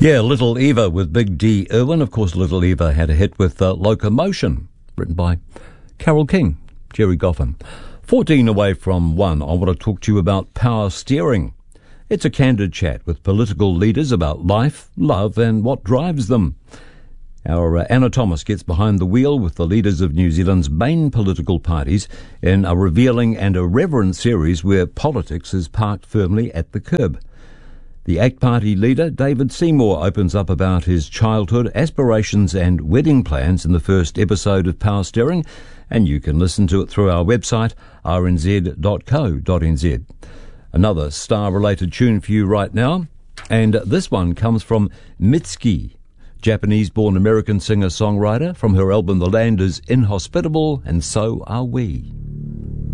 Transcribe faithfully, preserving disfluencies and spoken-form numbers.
Yeah, Little Eva with Big D Irwin. Of course, Little Eva had a hit with uh, Locomotion, written by Carole King, Jerry Goffin. fourteen away from one, I want to talk to you about power steering. It's a candid chat with political leaders about life, love and what drives them. Our uh, Anna Thomas gets behind the wheel with the leaders of New Zealand's main political parties in a revealing and irreverent series where politics is parked firmly at the curb. The ACT Party leader, David Seymour, opens up about his childhood, aspirations and wedding plans in the first episode of Power Steering, and you can listen to it through our website, r n z dot co dot n z. Another star-related tune for you right now, and this one comes from Mitski, Japanese-born American singer-songwriter, from her album The Land is Inhospitable, and So Are We.